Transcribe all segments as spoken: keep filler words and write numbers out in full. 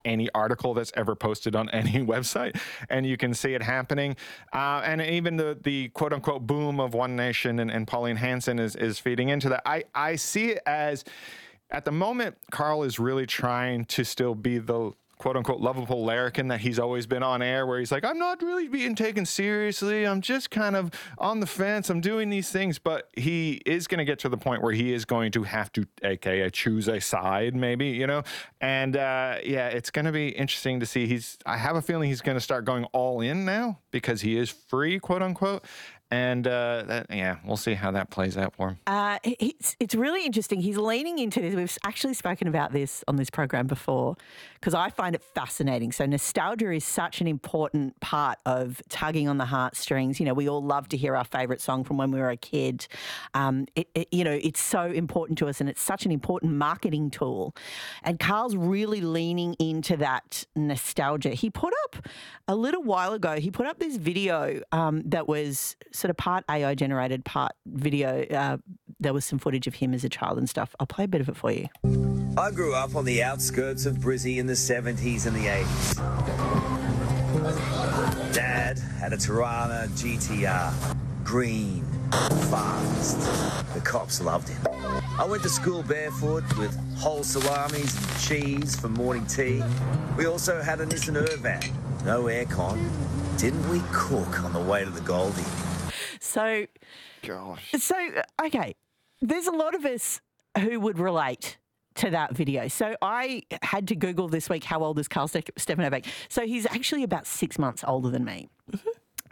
any article that's ever posted on any website, and you can see it happening. Uh, and even the the quote unquote boom of One Nation and, and Pauline Hanson is is feeding into that. I, I see it as, at the moment, Carl is really trying to still be the quote unquote lovable larrikin that he's always been on air, where he's like, I'm not really being taken seriously. I'm just kind of on the fence. I'm doing these things. But he is going to get to the point where he is going to have to, A K A, choose a side, maybe, you know? And uh, yeah, it's going to be interesting to see. He's, I have a feeling he's going to start going all in now because he is free, quote unquote. And uh, that, yeah, we'll see how that plays out for him. Uh, it's, it's really interesting. He's leaning into this. We've actually spoken about this on this program before because I find it fascinating. So nostalgia is such an important part of tugging on the heartstrings. You know, we all love to hear our favourite song from when we were a kid. Um, it, it, you know, it's so important to us and it's such an important marketing tool. And Carl's really leaning into that nostalgia. He put up a little while ago, he put up this video um, that was sort of part A I generated, part video. Uh, there was some footage of him as a child and stuff. I'll play a bit of it for you. I grew up on the outskirts of Brizzy in the seventies and the eighties. Dad had a Tirana G T R. Green, fast. The cops loved him. I went to school barefoot with whole salamis and cheese for morning tea. We also had a Nissan Irvan. No aircon. Didn't we cook on the way to the Goldie? So, Gosh. So, okay, there's a lot of us who would relate to that video. So I had to Google this week, how old is Carl Ste- Stefanovic? So he's actually about six months older than me. Mm-hmm.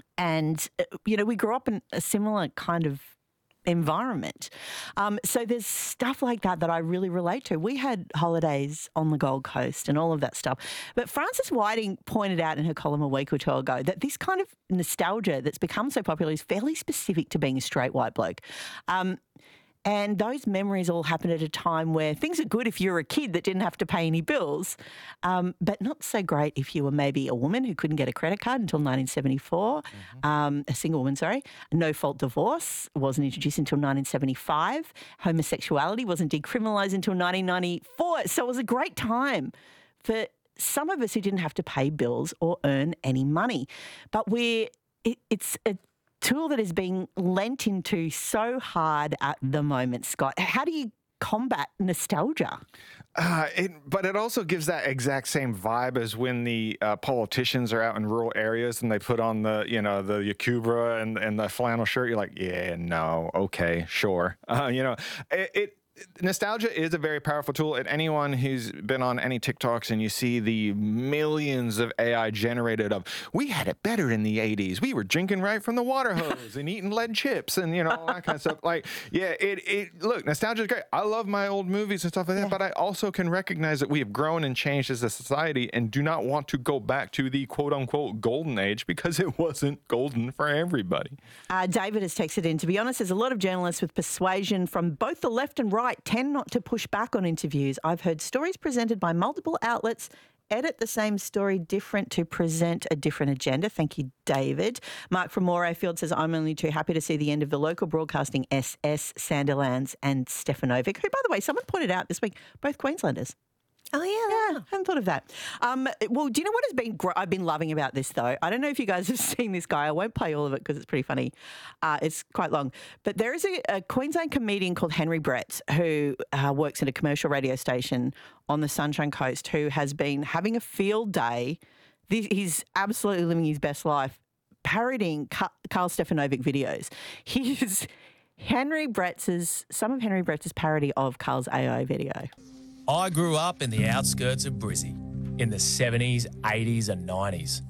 And, uh, you know, we grew up in a similar kind of environment. Um, so there's stuff like that that I really relate to. We had holidays on the Gold Coast and all of that stuff. But Frances Whiting pointed out in her column a week or two ago that this kind of nostalgia that's become so popular is fairly specific to being a straight white bloke. Um, And those memories all happened at a time where things are good if you're a kid that didn't have to pay any bills, um, but not so great if you were maybe a woman who couldn't get a credit card until nineteen seventy-four, mm-hmm. um, a single woman, sorry. No-fault divorce wasn't introduced until nineteen seventy-five. Homosexuality wasn't decriminalised until nineteen ninety-four. So it was a great time for some of us who didn't have to pay bills or earn any money. But we're, it, it's a tool that is being lent into so hard at the moment, Scott. How do you combat nostalgia? Uh, it, but it also gives that exact same vibe as when the uh, politicians are out in rural areas and they put on the, you know, the Yakubra and, and the flannel shirt. You're like, yeah, no, okay, sure. Uh, you know, it, it nostalgia is a very powerful tool. And anyone who's been on any TikToks and you see the millions of A I generated of, we had it better in the eighties. We were drinking right from the water hose and eating lead chips and, you know, all that kind of stuff. Like, yeah, it, it, look, nostalgia is great. I love my old movies and stuff like that, yeah. But I also can recognize that we have grown and changed as a society and do not want to go back to the quote unquote golden age because it wasn't golden for everybody. Uh, David has texted in, to be honest, there's a lot of journalists with persuasion from both the left and right tend not to push back on interviews. I've heard stories presented by multiple outlets edit the same story different to present a different agenda. Thank you, David. Mark from Morayfield says, I'm only too happy to see the end of the local broadcasting S S, Sandilands and Stefanovic, who, by the way, someone pointed out this week, both Queenslanders. Oh, yeah. Yeah, I hadn't thought of that. Um, well, do you know what has been gr- I've been loving about this, though? I don't know if you guys have seen this guy. I won't play all of it because it's pretty funny. Uh, it's quite long. But there is a, a Queensland comedian called Henry Brett who uh, works at a commercial radio station on the Sunshine Coast who has been having a field day. This, he's absolutely living his best life, parodying Ka- Carl Stefanovic videos. He's Henry Brett's, some of Henry Brett's parody of Carl's A I video. I grew up in the outskirts of Brizzy in the seventies, eighties and nineties.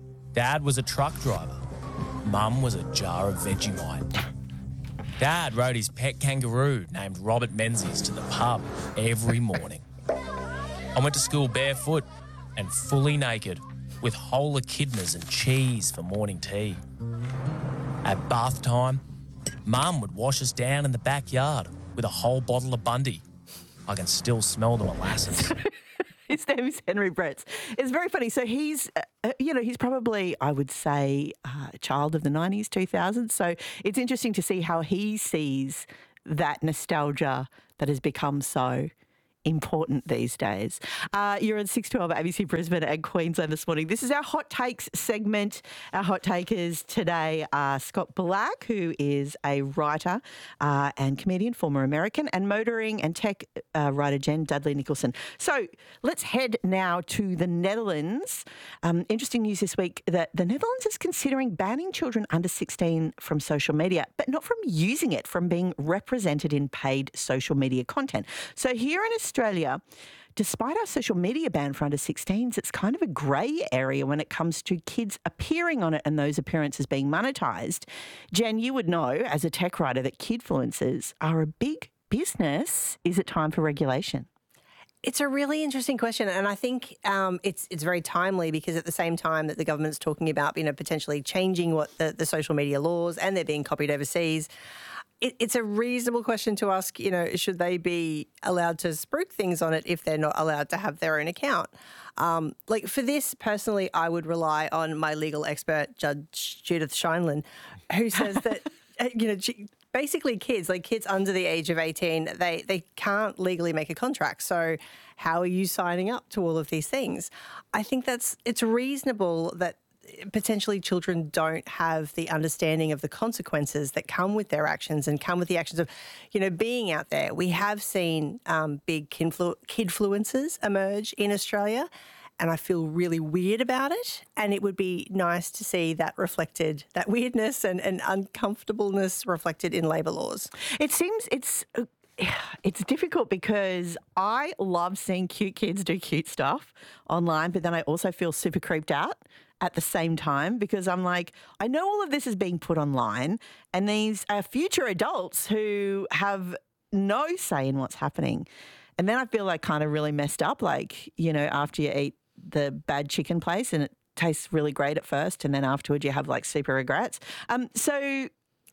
Dad was a truck driver. Mum was a jar of Vegemite. Dad rode his pet kangaroo named Robert Menzies to the pub every morning. I went to school barefoot and fully naked with whole echidnas and cheese for morning tea. At bath time, Mum would wash us down in the backyard with a whole bottle of Bundy. I can still smell the molasses. His name is Henry Brett. It's very funny. So he's, uh, you know, he's probably, I would say, uh, a child of the nineties, two thousands. So it's interesting to see how he sees that nostalgia that has become so important these days. Uh, you're on six twelve A B C Brisbane and Queensland this morning. This is our Hot Takes segment. Our hot takers today are Scott Black, who is a writer uh, and comedian, former American, and motoring and tech uh, writer Jen Dudley Nicholson. So let's head now to the Netherlands. Um, interesting news this week that the Netherlands is considering banning children under sixteen from social media, but not from using it, from being represented in paid social media content. So here in Australia, despite our social media ban for under sixteens, it's kind of a grey area when it comes to kids appearing on it and those appearances being monetised. Jen, you would know as a tech writer that kidfluencers are a big business. Is it time for regulation? It's a really interesting question, and I think um, it's it's very timely because at the same time that the government's talking about, you know, potentially changing what the, the social media laws and they're being copied overseas, it, it's a reasonable question to ask, you know, should they be allowed to spruik things on it if they're not allowed to have their own account? Um, like for this, personally, I would rely on my legal expert, Judge Judith Scheinlin, who says that, you know, she, basically kids, like kids under the age of eighteen, they, they can't legally make a contract. So how are you signing up to all of these things? I think that's, it's reasonable that potentially children don't have the understanding of the consequences that come with their actions and come with the actions of, you know, being out there. We have seen um, big kidflu- kidfluencers emerge in Australia, and I feel really weird about it. And it would be nice to see that reflected, that weirdness and, and uncomfortableness reflected in labour laws. It seems it's uh, it's difficult because I love seeing cute kids do cute stuff online, but then I also feel super creeped out at the same time because I'm like, I know all of this is being put online and these are future adults who have no say in what's happening. And then I feel like kind of really messed up, like, you know, after you eat the bad chicken place and it tastes really great at first and then afterwards you have like super regrets. Um, so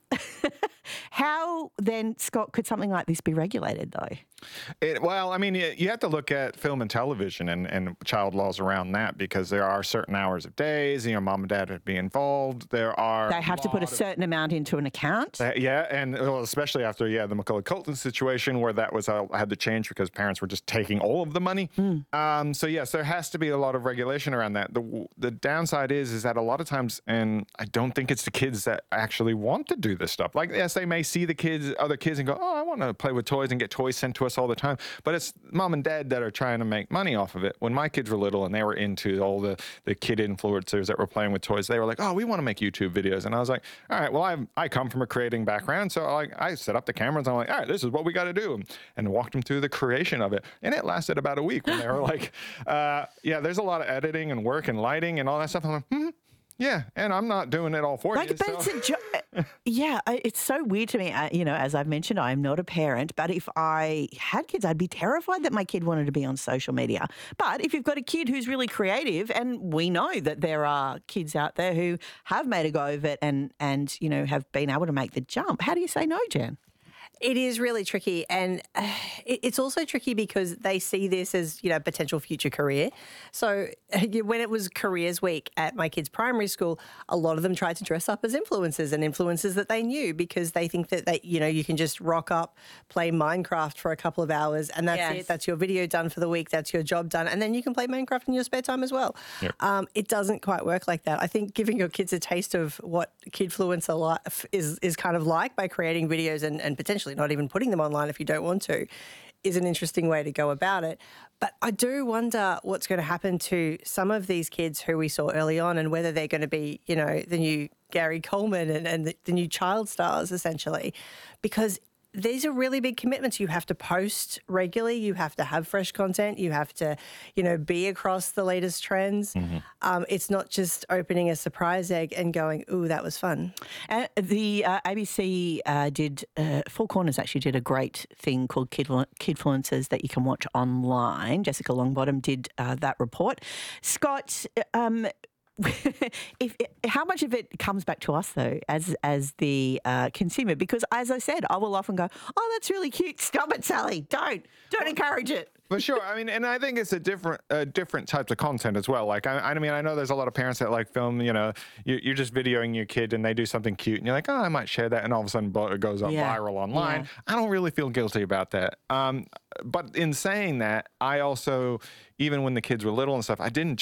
how then, Scott, could something like this be regulated though? It, well, I mean, you, you have to look at film and television and, and child laws around that because there are certain hours of days, you know, mom and dad would be involved. There are... They have to put a certain of, amount into an account. Uh, yeah, and well, especially after, yeah, the Macaulay Culkin situation where that was uh, had to change because parents were just taking all of the money. Mm. Um, so, yes, there has to be a lot of regulation around that. The, the downside is, is that a lot of times, and I don't think it's the kids that actually want to do this stuff. Like, yes, they may see the kids, other kids and go, oh, I want to play with toys and get toys sent to us all the time. But it's mom and dad that are trying to make money off of it. When my kids were little and they were into all the, the kid influencers that were playing with toys, they were like, oh, we want to make YouTube videos. And I was like, all right, well, I I come from a creating background. So I, I set up the cameras. I'm like, all right, this is what we got to do. And walked them through the creation of it. And it lasted about a week when they were like, uh, yeah, there's a lot of editing and work and lighting and all that stuff. I'm like, hmm. Yeah, and I'm not doing it all for like, you. But so. it's a jo- yeah, it's so weird to me. Uh, you know, as I've mentioned, I am not a parent, but if I had kids, I'd be terrified that my kid wanted to be on social media. But if you've got a kid who's really creative, and we know that there are kids out there who have made a go of it and, and you know, have been able to make the jump, how do you say no, Jen? It is really tricky, and uh, it, it's also tricky because they see this as, you know, potential future career. So when it was Careers Week at my kids' primary school, a lot of them tried to dress up as influencers and influencers that they knew because they think that, they, you know, you can just rock up, play Minecraft for a couple of hours and that's yes. it. That's your video done for the week. That's your job done. And then you can play Minecraft in your spare time as well. Yep. Um, it doesn't quite work like that. I think giving your kids a taste of what kidfluencer life is, is kind of like by creating videos and, and potentially not even putting them online if you don't want to, is an interesting way to go about it. But I do wonder what's going to happen to some of these kids who we saw early on and whether they're going to be, you know, the new Gary Coleman and, and the, the new child stars, essentially, because these are really big commitments. You have to post regularly. You have to have fresh content. You have to, you know, be across the latest trends. Mm-hmm. Um, it's not just opening a surprise egg and going, ooh, that was fun. Uh, the uh, A B C uh, did, uh, Four Corners actually did a great thing called Kid, Kidfluencers that you can watch online. Jessica Longbottom did uh, that report. Scott, um, if how much of it comes back to us though, as as the uh, consumer? Because as I said, I will often go, "Oh, that's really cute. Stop it, Sally. Don't don't encourage it." For sure. I mean, and I think it's a different, uh, different types of content as well. Like, I, I mean, I know there's a lot of parents that like film, you know, you, you're just videoing your kid and they do something cute and you're like, oh, I might share that. And all of a sudden it goes up Yeah. viral online. Yeah. I don't really feel guilty about that. Um, but in saying that, I also, even when the kids were little and stuff, I didn't